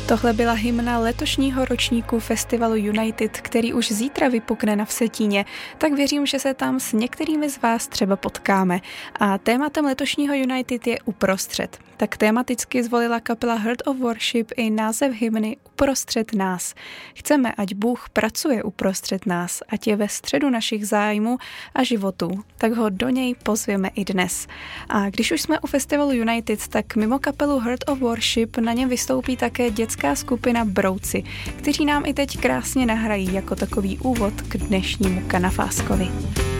Tohle byla hymna letošního ročníku festivalu United, který už zítra vypukne na Vsetíně, tak věřím, že se tam s některými z vás třeba potkáme. A tématem letošního United je uprostřed. Tak tematicky zvolila kapela Heart of Worship i název hymny Uprostřed nás. Chceme, ať Bůh pracuje uprostřed nás, ať je ve středu našich zájmů a životů, tak ho do něj pozvěme i dnes. A když už jsme u festivalu United, tak mimo kapelu Heart of Worship na něm vystoupí také dětská skupina Brouci, kteří nám i teď krásně nahrají jako takový úvod k dnešnímu Kanafáskovi.